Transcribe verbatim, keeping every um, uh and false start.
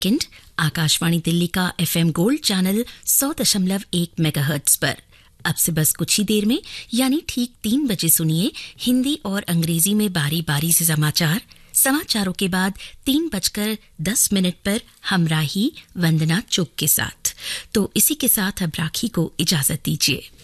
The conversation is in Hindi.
सेकंड आकाशवाणी दिल्ली का एफएम गोल्ड चैनल सौ दशमलव एक मेगाहर्ट्ज पर। अब से बस कुछ ही देर में यानी ठीक तीन बजे सुनिए हिंदी और अंग्रेजी में बारी बारी से समाचार। समाचारों के बाद तीन बजकर दस मिनट पर हमराही वंदना चुग के साथ। तो इसी के साथ अब राखी को इजाजत दीजिए।